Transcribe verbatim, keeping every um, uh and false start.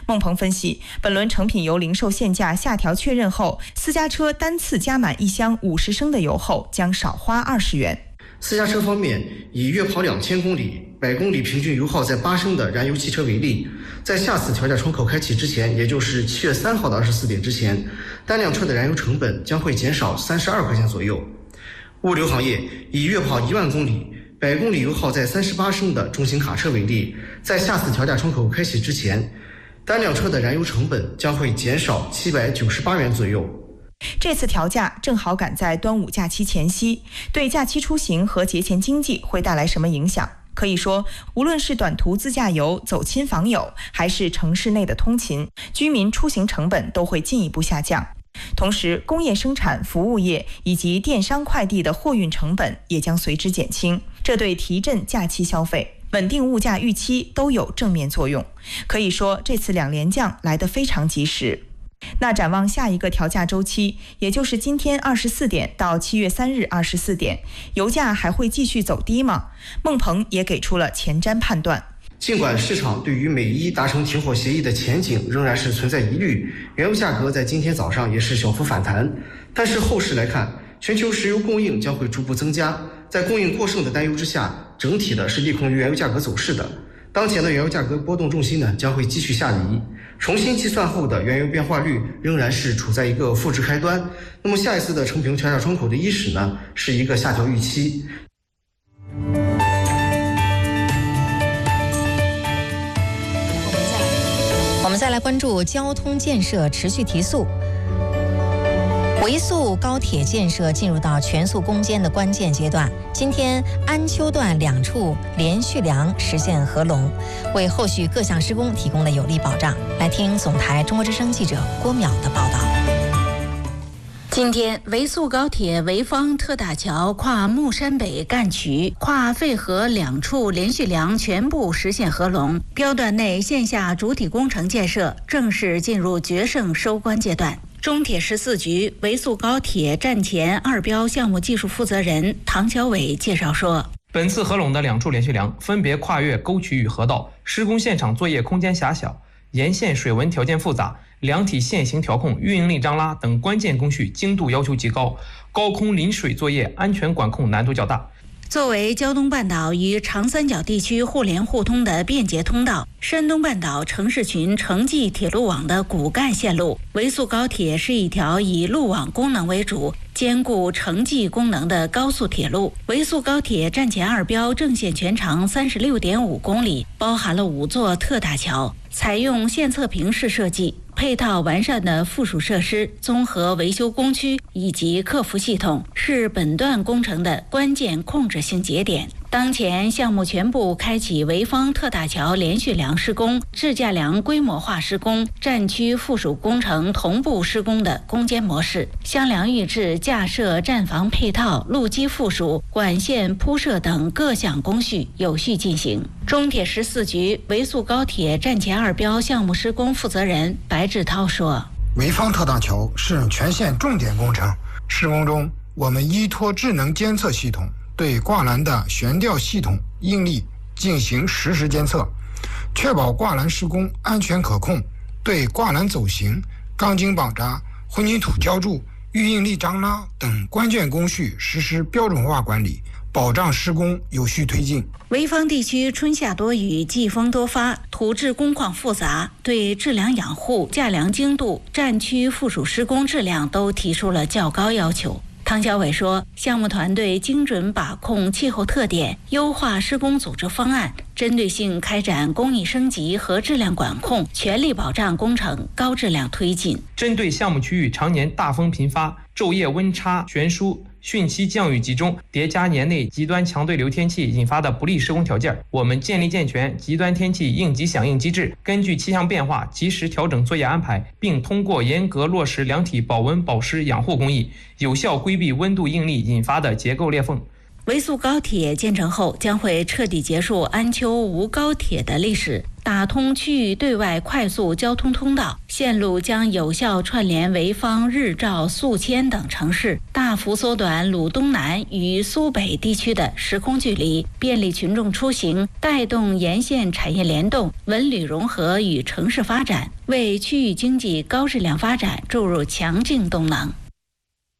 孟鹏分析，本轮成品油零售限价下调确认后，私家车单次加满一箱五十升的油后将少花二十元。 私家车方面，以月跑两千公里、百公里平均油耗在八升的燃油汽车为例，在下次调价窗口开启之前，也就是七月三号的二十四点之前，单辆车的燃油成本将会减少三十二块钱左右。物流行业以月跑一万公里、百公里油耗在三十八升的中型卡车为例，在下次调价窗口开启之前，单辆车的燃油成本将会减少七百九十八元左右。 这次调价正好赶在端午假期前夕，对假期出行和节前经济会带来什么影响？可以说，无论是短途自驾游、走亲访友，还是城市内的通勤，居民出行成本都会进一步下降。同时，工业生产、服务业以及电商快递的货运成本也将随之减轻，这对提振假期消费、稳定物价预期都有正面作用。可以说，这次两连降来得非常及时。那展望下一个调价周期，也就是今天二十四点到七月三日二十四点，油价还会继续走低吗？孟鹏也给出了前瞻判断。 尽管市场对于美伊达成停火协议的前景仍然是存在疑虑，原油价格在今天早上也是小幅反弹，但是后市来看，全球石油供应将会逐步增加，在供应过剩的担忧之下，整体的是利空于原油价格走势的。当前的原油价格波动重心呢将会继续下移，重新计算后的原油变化率仍然是处在一个负值开端。那么下一次的成品调价窗口的伊始呢是一个下调预期。 我们再来关注交通建设持续提速。维速高铁建设进入到全速攻坚的关键阶段，今天安丘段两处连续梁实现合龙，为后续各项施工提供了有力保障。来听总台中国之声记者郭淼的报道。 今天，维速高铁潍坊特大桥跨木山北干渠、跨费河两处连续梁全部实现合龙，标段内线下主体工程建设正式进入决胜收官阶段。中铁十四局维速高铁站前二标项目技术负责人唐小伟介绍说， 本次合拢的两处连续梁分别跨越沟渠与河道，施工现场作业空间狭小，沿线水文条件复杂，梁体线型调控、运应力张拉等关键工序精度要求极高，高空临水作业安全管控难度较大。 作为胶东半岛与长三角地区互联互通的便捷通道，山东半岛城市群城际铁路网的骨干线路，维速高铁是一条以路网功能为主、兼顾城际功能的高速铁路。维速高铁站前二标正线全长三十六点五公里，包含了五座特大桥，采用线侧平式设计，配套完善的附属设施、综合维修工区以及客服系统，是本段工程的关键控制性节点。当前项目全部开启潍坊特大桥连续梁施工、支架梁规模化施工、站区附属工程同步施工的攻坚模式，箱梁预制、架设、站房配套、路基附属、管线铺设等各项工序有序进行。中铁十四局维速高铁站前二标项目施工负责人白志涛说， 潍坊特大桥是全线重点工程，施工中我们依托智能监测系统对挂栏的悬吊系统应力进行实时监测，确保挂栏施工安全可控，对挂栏走形、钢筋绑扎、混凝土浇筑、运应力张拉等关键工序实施标准化管理，保障施工有序推进。 潍坊地区春夏多雨，季风多发，土质工况复杂，对质量养护、架梁精度、站区附属施工质量都提出了较高要求。汤小伟说，项目团队精准把控气候特点，优化施工组织方案，针对性开展工艺升级和质量管控，全力保障工程高质量推进。 针对项目区域常年大风频发、昼夜温差悬殊、汛期降雨集中，叠加年内极端强对流天气引发的不利施工条件，我们建立健全极端天气应急响应机制，根据气象变化及时调整作业安排，并通过严格落实梁体保温保湿养护工艺，有效规避温度应力引发的结构裂缝。 潍速高铁建成后，将会彻底结束安丘无高铁的历史， 打通区域对外快速交通通道，线路将有效串联潍坊、日照、宿迁等城市，大幅缩短鲁东南与苏北地区的时空距离，便利群众出行，带动沿线产业联动、文旅融合与城市发展，为区域经济高质量发展注入强劲动能。